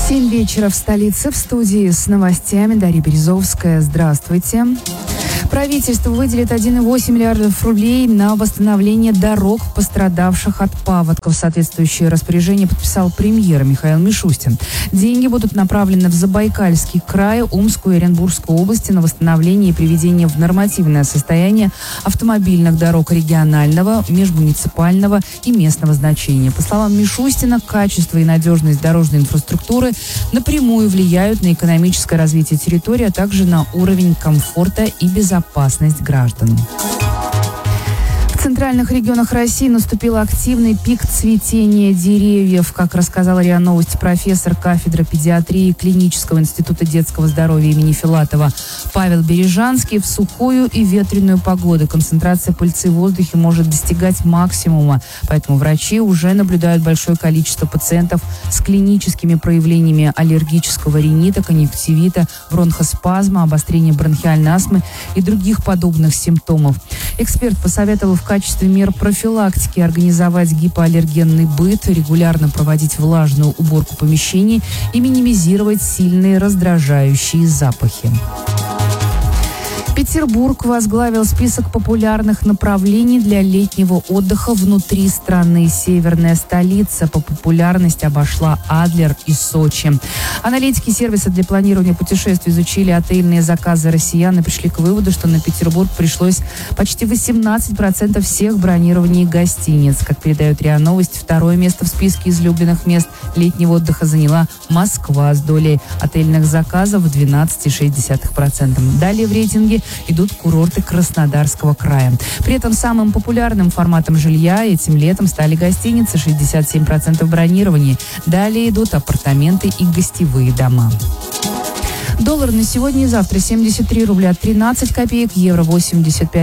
7 вечера в столице. В студии с новостями Дарья Березовская. Здравствуйте. Правительство выделит 1,8 миллиардов рублей на восстановление дорог, пострадавших от паводков. Соответствующее распоряжение подписал премьер Михаил Мишустин. Деньги будут направлены в Забайкальский край, Омскую и Оренбургскую области на восстановление и приведение в нормативное состояние автомобильных дорог регионального, межмуниципального и местного значения. По словам Мишустина, качество и надежность дорожной инфраструктуры напрямую влияют на экономическое развитие территории, а также на уровень комфорта и безопасность граждан. В центральных регионах России наступил активный пик цветения деревьев. Как рассказала РИА Новости профессор кафедры педиатрии Клинического института детского здоровья имени Филатова Павел Бережанский, в сухую и ветреную погоду концентрация пыльцы в воздухе может достигать максимума. Поэтому врачи уже наблюдают большое количество пациентов с клиническими проявлениями аллергического ринита, конъюнктивита, бронхоспазма, обострения бронхиальной астмы и других подобных симптомов. Эксперт посоветовал в качестве мер профилактики организовать гипоаллергенный быт, регулярно проводить влажную уборку помещений и минимизировать сильные раздражающие запахи. Петербург возглавил список популярных направлений для летнего отдыха внутри страны. Северная столица по популярности обошла Адлер и Сочи. Аналитики сервиса для планирования путешествий изучили отельные заказы россиян и пришли к выводу, что на Петербург пришлось почти 18% всех бронирований гостиниц. Как передает РИА Новости, второе место в списке излюбленных мест летнего отдыха заняла Москва с долей отельных заказов в 12,6%. Далее в рейтинге идут курорты Краснодарского края. При этом самым популярным форматом жилья этим летом стали гостиницы, 67% бронирований. Далее идут апартаменты и гостевые дома. Доллар на сегодня и завтра 73 рубля 13 копеек, евро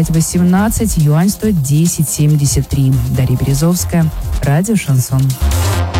85,18, юань стоит 10,73. Дарья Березовская, радио «Шансон».